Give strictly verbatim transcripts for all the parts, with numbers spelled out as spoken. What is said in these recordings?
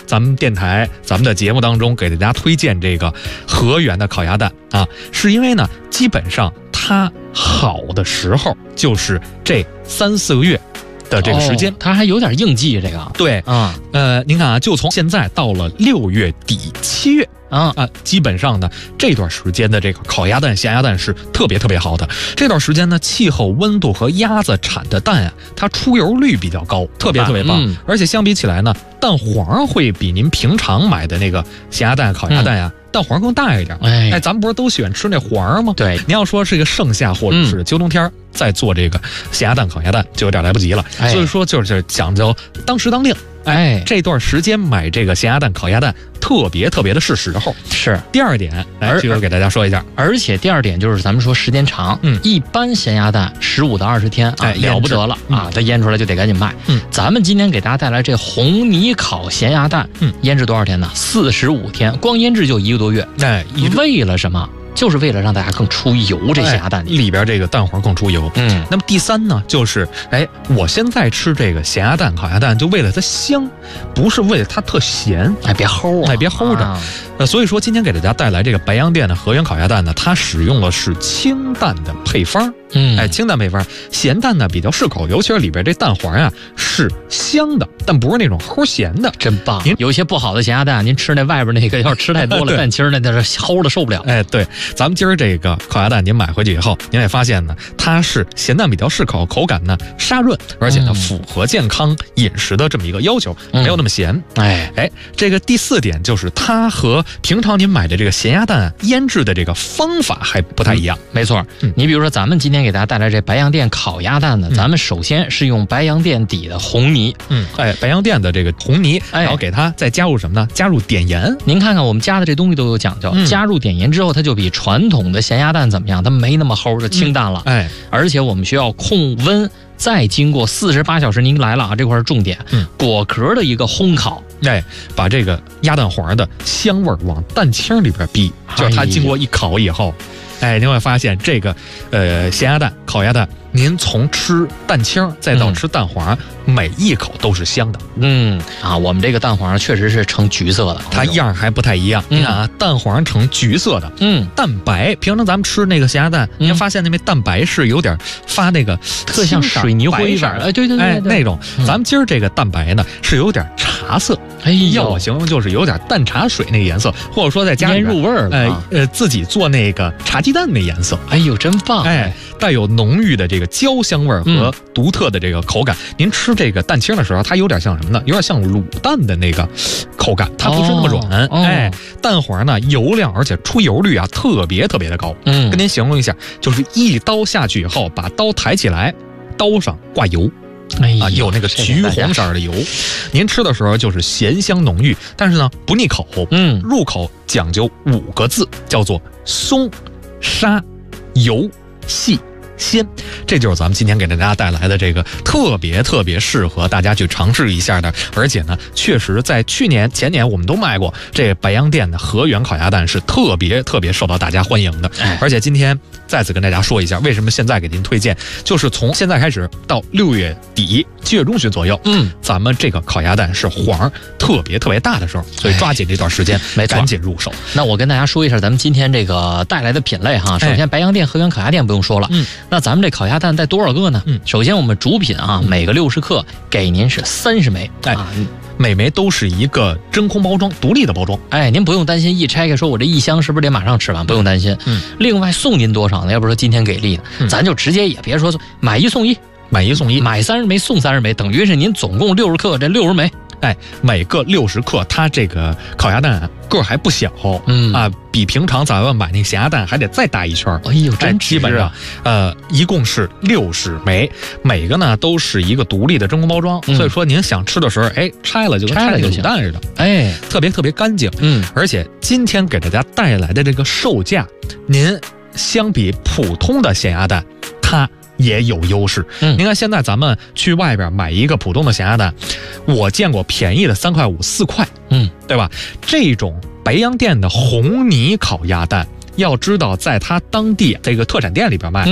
咱们电台咱们的节目当中给大家推荐这个河源的烤鸭蛋啊，是因为呢，基本上它好的时候就是这三四个月的这个时间， 哦、它还有点应季，这个对啊、 嗯，呃，您看啊，就从现在到了六月底七月。啊啊，基本上呢，这段时间的这个烤鸭蛋、咸鸭蛋是特别特别好的。这段时间呢，气候、温度和鸭子产的蛋啊，它出油率比较高，特别特别棒。嗯、而且相比起来呢，蛋黄会比您平常买的那个咸鸭蛋、烤鸭蛋呀、啊。嗯蛋黄更大一点，哎哎，咱们不是都喜欢吃那黄吗？对，你要说是一个盛夏或者是秋冬天、嗯、再做这个咸鸭蛋、烤鸭蛋，就有点来不及了。哎、所以说就是讲究当时当令。哎，这段时间买这个咸鸭蛋、烤鸭蛋特别特别的是时候。是第二点，来这个给大家说一下。 而且第二点就是咱们说时间长，嗯，一般咸鸭蛋十五到二十天啊，哎、了不得了、嗯、啊，它腌出来就得赶紧卖。嗯，咱们今天给大家带来这红泥烤咸鸭蛋，嗯，腌制多少天呢？四十五天，光腌制就一个多月。哎，为了什么？就是为了让大家更出油，这咸鸭蛋里、 哎、里边这个蛋黄更出油。嗯，那么第三呢，就是哎，我现在吃这个咸鸭蛋、烤鸭蛋，就为了它香，不是为了它特咸。 哎，别齁啊， 哎，别齁着。啊、呃，所以说今天给大家带来这个白洋淀的河源烤鸭蛋呢，它使用的是清淡的配方。嗯，哎，清淡配方，咸蛋呢比较适口，尤其是里边这蛋黄啊是香的，但不是那种齁咸的， 真棒。您有一些不好的咸鸭蛋，您吃那外边那个，要是吃太多了，蛋清那那是齁的受不了。 哎，对，咱们今儿这个烤鸭蛋，您买回去以后，您会发现呢，它是咸蛋比较适口，口感呢沙润，而且呢、嗯、符合健康饮食的这么一个要求，嗯、没有那么咸。哎哎，这个第四点就是它和平常您买的这个咸鸭蛋腌制的这个方法还不太一样。 嗯、没错，嗯，你比如说咱们今天给大家带来这白洋淀烤鸭蛋呢，嗯、咱们首先是用白洋淀底的红泥， 嗯，哎，白洋淀的这个红泥，哎、然后给它再加入什么呢？加入碘盐。 您看看我们加的这东西都有讲究，嗯、加入碘盐之后，它就比传统的咸鸭蛋怎么样？它没那么齁，就清淡了。嗯、哎，而且我们需要控温，再经过四十八小时，您来了啊，这块是重点，嗯，果壳的一个烘烤。 哎，把这个鸭蛋黄的香味往蛋清里边逼，就是它经过一烤以后。哎，您会发现这个，呃，咸鸭蛋、烤鸭蛋，您从吃蛋清再到吃蛋黄，嗯、每一口都是香的。 嗯啊，我们这个蛋黄确实是呈橘色的， 它样还不太一样。嗯、你看啊，蛋黄呈橘色的，嗯，蛋白，平常咱们吃那个咸鸭蛋，嗯、您发现那边蛋白是有点发那个特像水泥灰色的，哎，对对 对, 对, 对， 哎，那种。嗯、咱们今儿这个蛋白呢是有点茶色，哎，要我形容就是有点淡茶水那个颜色，或者说在家里入味儿了， 呃呃，自己做那个茶鸡蛋那颜色。 哎呦，真棒！ 哎，带有浓郁的这个焦香味和独特的这个口感。嗯、您吃这个蛋清的时候，它有点像什么呢？有点像卤蛋的那个口感，它不是那么软。哦、哎，蛋黄呢油亮，而且出油率啊特别特别的高。嗯，跟您形容一下，就是一刀下去以后，把刀抬起来，刀上挂油。哎啊，有那个橘红色的油，您吃的时候就是咸香浓郁，但是呢不腻口。嗯，入口讲究五个字，叫做松、沙、油、细、鲜，这就是咱们今天给大家带来的这个特别特别适合大家去尝试一下的，而且呢，确实在去年前年我们都卖过这白洋淀的河源烤鸭蛋，是特别特别受到大家欢迎的。哎、而且今天再次跟大家说一下，为什么现在给您推荐，就是从现在开始到六月底七月中旬左右，嗯，咱们这个烤鸭蛋是黄特别特别大的时候，所以抓紧这段时间，哎、赶紧入手。 那我跟大家说一下咱们今天这个带来的品类哈，首先白洋淀河源烤鸭店不用说了，嗯。那咱们这烤鸭蛋带多少个呢？嗯，首先我们主品啊，每个六十克给您是三十枚，哎，啊、 每枚都是一个真空包装，独立的包装。 哎，您不用担心一拆开说我这一箱是不是得马上吃完，不用担心。嗯，另外送您多少呢？要不说今天给力的，嗯、咱就直接也别说买一送一， 买一送一， 买三十枚送三十枚，等于是您总共六十克，这六十枚。 哎，每个六十克，它这个烤鸭蛋个还不小，嗯啊，比平常咱们买那咸鸭蛋还得再大一圈。 哎呦，真基本上，呃，一共是六十枚，每个呢都是一个独立的真空包装，嗯、所以说您想吃的时候，哎，拆了就跟拆了卤蛋似的，哎，特别特别干净。嗯，而且今天给大家带来的这个售价，您相比普通的咸鸭蛋，它也有优势。嗯，您看现在咱们去外边买一个普通的咸鸭蛋，我见过便宜的三块五、四块，嗯，对吧？这种白洋淀的红泥烤鸭蛋，要知道在它当地这个特产店里边卖，嗯，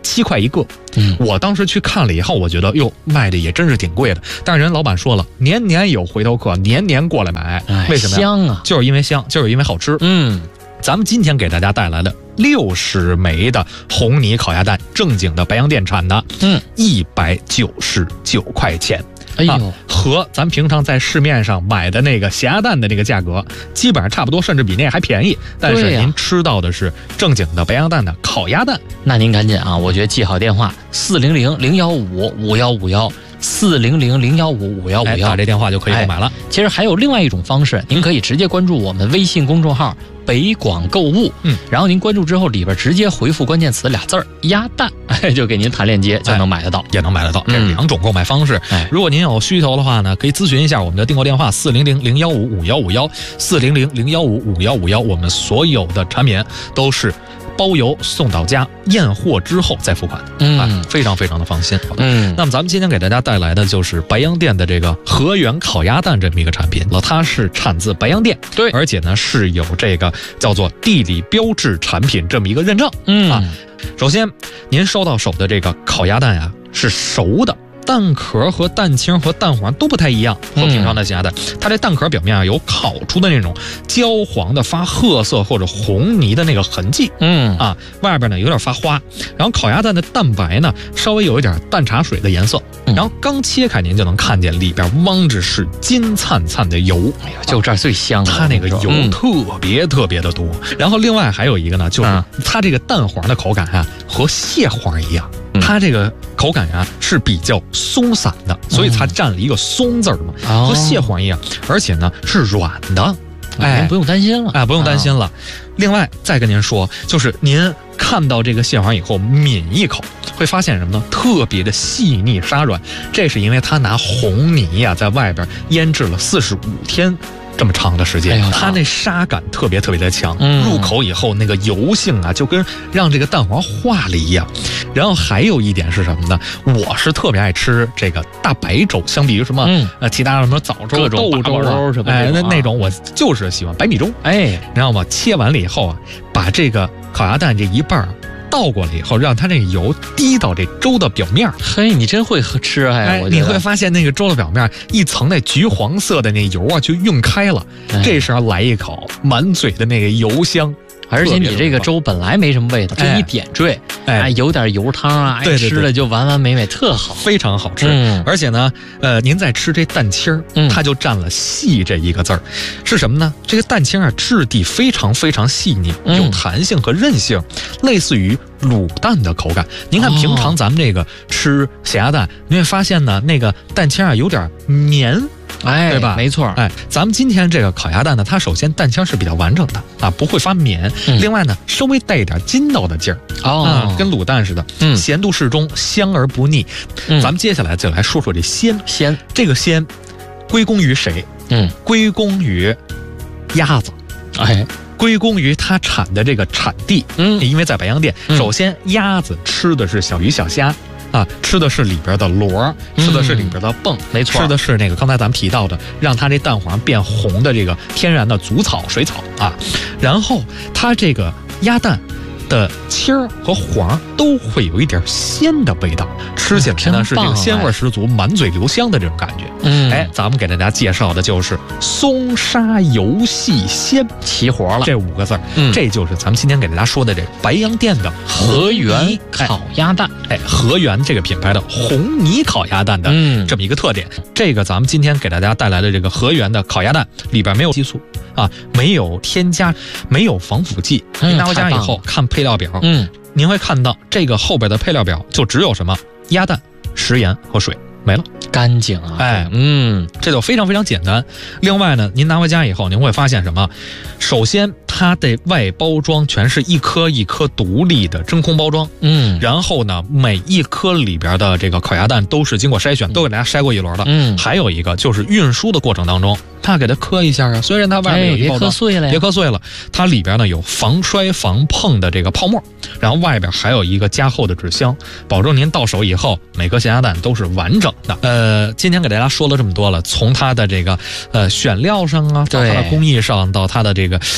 七块一个。嗯，我当时去看了以后，我觉得哟，卖的也真是挺贵的。但是人老板说了，年年有回头客，年年过来买， 哎、 为什么呀？ 香啊， 就是因为香，就是因为好吃。 嗯， 咱们今天给大家带来的六十枚的红泥烤鸭蛋，正经的白洋淀产的， 嗯， 一百九十九块钱。 哎呦、 啊，和咱平常在市面上买的那个咸鸭蛋的这个价格基本上差不多，甚至比那还便宜。但是您吃到的是正经的白洋淀的烤鸭蛋。 那您赶紧啊，我觉得记好电话四零零零幺五五幺五幺。四零零零幺五五幺五幺， 打这电话就可以购买了、哎。 其实还有另外一种方式，您可以直接关注我们微信公众号“北广购物”，嗯，然后您关注之后，里边直接回复关键词俩字儿“鸭蛋”，哎，就给您弹链接，就能买得到， 哎、也能买得到。这是两种购买方式。哎、如果您有需求的话呢，可以咨询一下我们的订购电话四零零零幺五五幺五幺，四零零零幺五五幺五幺。我们所有的产品都是包邮送到家，验货之后再付款，嗯、啊，非常非常的放心。好的，嗯，那么咱们今天给大家带来的就是白洋淀的这个和源烤鸭蛋这么一个产品了，它是产自白洋淀， 对， 而且呢是有这个叫做地理标志产品这么一个认证，嗯啊。首先，您收到手的这个烤鸭蛋呀是熟的。蛋壳和蛋清和蛋黄都不太一样，和平常的咸鸭蛋，嗯、它这蛋壳表面啊有烤出的那种焦黄的发褐色或者红泥的那个痕迹，嗯啊，外边呢有点发花，然后烤鸭蛋的蛋白呢稍微有一点淡茶水的颜色，嗯、然后刚切开您就能看见里边汪着是金灿灿的油， 哎呦，就这儿最香了， 它那个油特别特别的多。嗯、然后另外还有一个呢，就是它这个蛋黄的口感啊和蟹黄一样。它这个口感呀、啊、是比较松散的，所以它占了一个松字儿嘛，嗯、和蟹黄一样，而且呢是软的， 哎，您不用担心了， 哎，不用担心了。啊、另外再跟您说，就是您看到这个蟹黄以后抿一口，会发现什么呢？特别的细腻沙软，这是因为它拿红泥呀、啊、在外边腌制了四十五天。这么长的时间，哎、它那沙感特别特别的强，嗯、入口以后那个油性啊，就跟让这个蛋黄化了一样。然后还有一点是什么呢？我是特别爱吃这个大白粥，相比于什么、嗯、呃其他什么枣粥、豆粥啊什么，哎，那那种我就是喜欢白米粥。哎，你知道吗？切完了以后啊，把这个烤鸭蛋这一半倒过来以后，让它那个油滴到这粥的表面。 嘿，你真会吃哎！ 你会发现那个粥的表面一层那橘黄色的那油啊，就晕开了。哎、这时候来一口，满嘴的那个油香。 而且你这个粥本来没什么味道，这一点缀，哎，有点油汤啊， 对对对， 吃的就完完美美，特好， 非常好吃。嗯、而且呢，呃，您再吃这蛋清儿，嗯、它就占了“细”这一个字儿，是什么呢？这个蛋清啊，质地非常非常细腻，有弹性和韧性，嗯、类似于卤蛋的口感。您看平常咱们这个吃咸鸭蛋，你会发现呢，那个蛋清啊有点绵。 哎， 对吧？ 没错， 哎，咱们今天这个烤鸭蛋呢，它首先蛋清是比较完整的啊，不会发绵。嗯、另外呢，稍微带一点筋道的劲儿哦、啊，跟卤蛋似的。嗯，咸度适中，香而不腻。嗯，咱们接下来就来说说这鲜鲜， 这个鲜归功于谁？嗯，归功于鸭子。哎。归功于它产的这个产地，嗯，因为在白洋淀，嗯、首先鸭子吃的是小鱼小虾。啊，吃的是里边的螺，吃的是里边的泵， 没错， 吃的是那个刚才咱们提到的，让它这蛋黄变红的这个天然的足草、水草啊。然后它这个鸭蛋的青儿和黄都会有一点鲜的味道，吃起来呢是这个鲜味十足，满嘴留香的这种感觉。嗯，哎，咱们给大家介绍的就是松沙油细鲜， 齐活了这五个字儿。嗯，这就是咱们今天给大家说的这白洋淀的和源烤鸭蛋。 哎，和源这个品牌的红泥烤鸭蛋的这么一个特点。嗯、这个咱们今天给大家带来的这个和源的烤鸭蛋里边没有激素啊，没有添加，没有防腐剂。您拿回家以后看配料表，嗯，您会看到这个后边的配料表就只有什么鸭蛋、食盐和水。没了， 干净啊！ 哎，嗯，这就非常非常简单。另外呢，您拿回家以后，您会发现什么？首先，它的外包装全是一颗一颗独立的真空包装，嗯，然后呢，每一颗里边的这个烤鸭蛋都是经过筛选，都给大家筛过一轮的，嗯，还有一个就是运输的过程当中，它给它磕一下啊，虽然它外面有一包装， 别磕碎了呀， 别磕碎了，它里边呢有防摔防碰的这个泡沫，然后外边还有一个加厚的纸箱，保证您到手以后每颗咸鸭蛋都是完整。呃，今天给大家说了这么多了，从它的这个呃选料上啊，到它的工艺上，到它的这个您吃的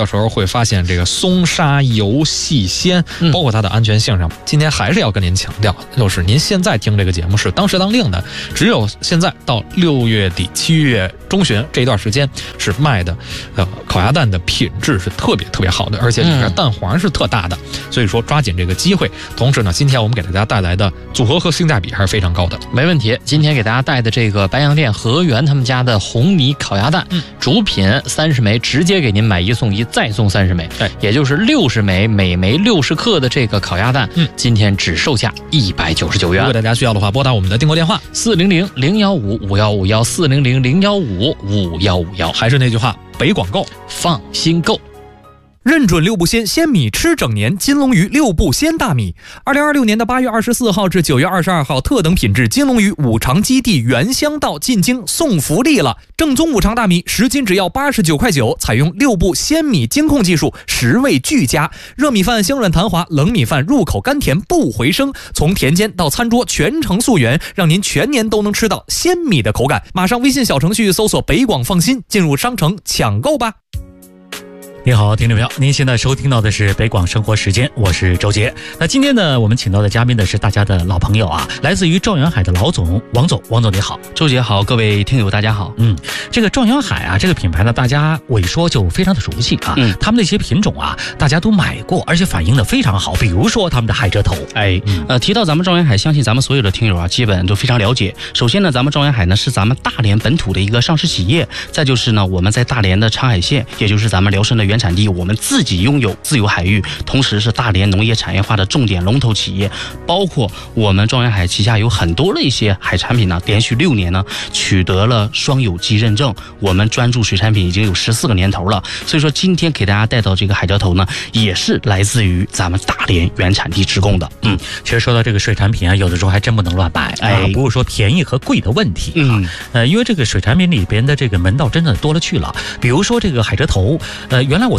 的时候会发现这个松沙油细鲜，包括它的安全性上，嗯、今天还是要跟您强调，就是您现在听这个节目是当时当令的，只有现在到六月底七月中旬这一段时间是卖的，呃，烤鸭蛋的品质是特别特别好的，而且里面蛋黄是特大的，嗯、所以说抓紧这个机会。同时呢，今天我们给大家带来的组合和性价比还是非常高的。 没问题，今天给大家带的这个白洋淀和源他们家的红泥烤鸭蛋，嗯、主品三十枚，直接给您买一送一，再送三十枚，对，也就是六十枚，每枚六十克的这个烤鸭蛋，嗯，今天只售价一百九十九元。 如果大家需要的话，拨打我们的订购电话四零零零幺五五幺五幺四零零零幺五五幺五幺。 还是那句话，北广购， 放心购。 认准六步鲜鲜米吃整年，金龙鱼六步鲜大米。二零二六年的八月二十四号至九月二十二号，特等品质金龙鱼五常基地原乡道进京送福利了。正宗五常大米十斤只要八十九块九，采用六步鲜米精控技术，食味俱佳。热米饭香软弹滑，冷米饭入口甘甜不回生。从田间到餐桌全程溯源，让您全年都能吃到鲜米的口感。马上微信小程序搜索北广放心，进入商城抢购吧。 你好，听众朋友，您现在收听到的是北广生活时间，我是周杰。那今天呢，我们请到的嘉宾呢是大家的老朋友啊，来自于状元海的老总王总。王总你好。 周杰好，各位听友大家好。 嗯，这个状元海啊，这个品牌呢，大家我一说就非常的熟悉啊。嗯，他们那些品种啊，大家都买过，而且反应的非常好。比如说他们的海蜇头， 哎，嗯、呃，提到咱们状元海，相信咱们所有的听友啊，基本都非常了解。首先呢，咱们状元海呢是咱们大连本土的一个上市企业，再就是呢，我们在大连的长海县，也就是咱们辽参的原产地，我们自己拥有自由海域，同时是大连农业产业化的重点龙头企业。包括我们状元海旗下有很多的一些海产品呢，连续六年呢取得了双有机认证。我们专注水产品已经有十四个年头了，所以说今天给大家带到这个海蜇头呢，也是来自于咱们大连原产地直供的。 嗯，其实说到这个水产品啊，有的时候还真不能乱买，哎，啊、不是说便宜和贵的问题啊，嗯，呃，因为这个水产品里边的这个门道真的多了去了。比如说这个海蜇头，呃，原来